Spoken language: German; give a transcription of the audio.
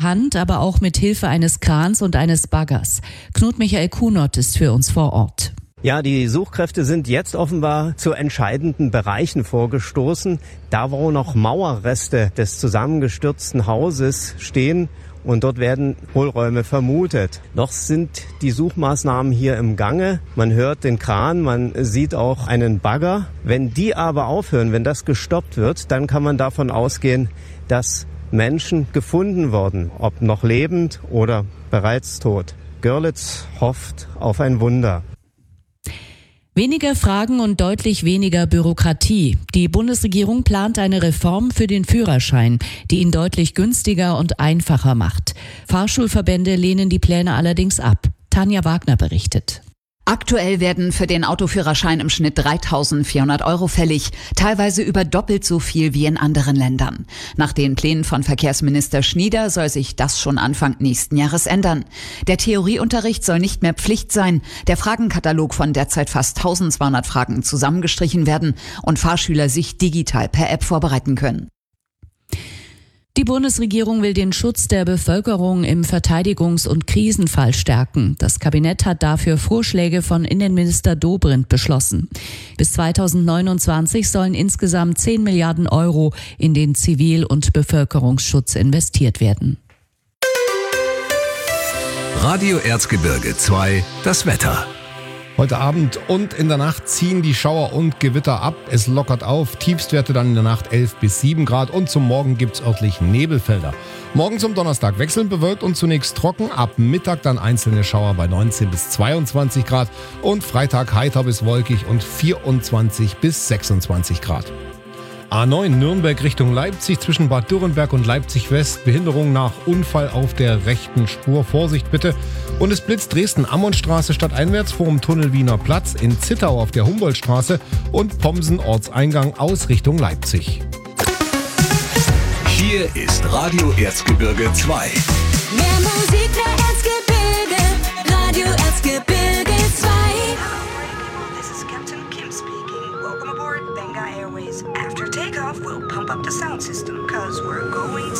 Hand, aber auch mit Hilfe eines Krans und eines Baggers. Knut-Michael Kunert ist für uns vor Ort. Ja, die Suchkräfte sind jetzt offenbar zu entscheidenden Bereichen vorgestoßen. Da, wo noch Mauerreste des zusammengestürzten Hauses stehen. Und dort werden Hohlräume vermutet. Noch sind die Suchmaßnahmen hier im Gange. Man hört den Kran, man sieht auch einen Bagger. Wenn die aber aufhören, wenn das gestoppt wird, dann kann man davon ausgehen, dass Menschen gefunden wurden, ob noch lebend oder bereits tot. Görlitz hofft auf ein Wunder. Weniger Fragen und deutlich weniger Bürokratie. Die Bundesregierung plant eine Reform für den Führerschein, die ihn deutlich günstiger und einfacher macht. Fahrschulverbände lehnen die Pläne allerdings ab. Tanja Wagner berichtet. Aktuell werden für den Autoführerschein im Schnitt 3.400 € fällig, teilweise über doppelt so viel wie in anderen Ländern. Nach den Plänen von Verkehrsminister Schnieder soll sich das schon Anfang nächsten Jahres ändern. Der Theorieunterricht soll nicht mehr Pflicht sein, der Fragenkatalog von derzeit fast 1.200 Fragen zusammengestrichen werden und Fahrschüler sich digital per App vorbereiten können. Die Bundesregierung will den Schutz der Bevölkerung im Verteidigungs- und Krisenfall stärken. Das Kabinett hat dafür Vorschläge von Innenminister Dobrindt beschlossen. Bis 2029 sollen insgesamt 10 Milliarden € in den Zivil- und Bevölkerungsschutz investiert werden. Radio Erzgebirge 2, das Wetter. Heute Abend und in der Nacht ziehen die Schauer und Gewitter ab. Es lockert auf. Tiefstwerte dann in der Nacht 11 bis 7 Grad und zum Morgen gibt's örtlich Nebelfelder. Morgen zum Donnerstag wechselnd bewölkt und zunächst trocken. Ab Mittag dann einzelne Schauer bei 19 bis 22 Grad und Freitag heiter bis wolkig und 24 bis 26 Grad. A9 Nürnberg Richtung Leipzig zwischen Bad Dürrenberg und Leipzig West. Behinderung nach Unfall auf der rechten Spur. Vorsicht bitte. Und es blitzt Dresden-Ammonstraße stadteinwärts vorm Tunnel Wiener Platz, in Zittau auf der Humboldtstraße und Pomsen Ortseingang aus Richtung Leipzig. Hier ist Radio Erzgebirge 2. Mehr Musik, mehr Erzgebirge, Radio Erzgebirge 2. This is Captain Kim speaking. Welcome aboard Benga Airways. After takeoff, we'll pump up the sound system, cause we're going